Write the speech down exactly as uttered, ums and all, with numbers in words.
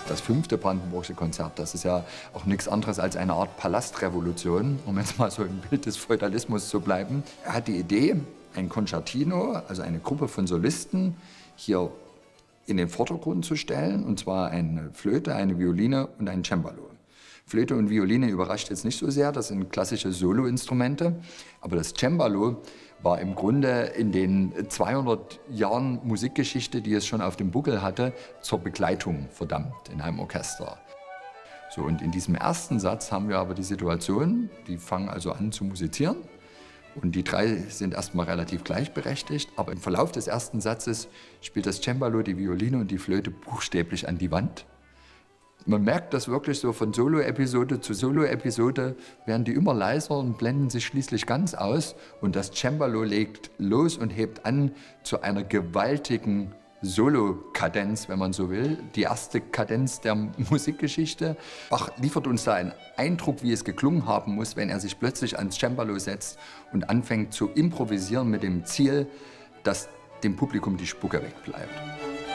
Das fünfte Brandenburgische Konzert, das ist ja auch nichts anderes als eine Art Palastrevolution, um jetzt mal so im Bild des Feudalismus zu bleiben. Er hat die Idee, ein Concertino, also eine Gruppe von Solisten, hier in den Vordergrund zu stellen, und zwar eine Flöte, eine Violine und ein Cembalo. Flöte und Violine überrascht jetzt nicht so sehr, das sind klassische Soloinstrumente, aber das Cembalo war im Grunde in den zweihundert Jahren Musikgeschichte, die es schon auf dem Buckel hatte, zur Begleitung verdammt in einem Orchester. So, und in diesem ersten Satz haben wir aber die Situation, die fangen also an zu musizieren. Und die drei sind erstmal relativ gleichberechtigt, aber im Verlauf des ersten Satzes spielt das Cembalo, die Violine und die Flöte buchstäblich an die Wand. Man merkt das wirklich so, von Solo-Episode zu Solo-Episode werden die immer leiser und blenden sich schließlich ganz aus. Und das Cembalo legt los und hebt an zu einer gewaltigen Solo-Kadenz, wenn man so will. Die erste Kadenz der Musikgeschichte. Bach liefert uns da einen Eindruck, wie es geklungen haben muss, wenn er sich plötzlich ans Cembalo setzt und anfängt zu improvisieren mit dem Ziel, dass dem Publikum die Spucke wegbleibt.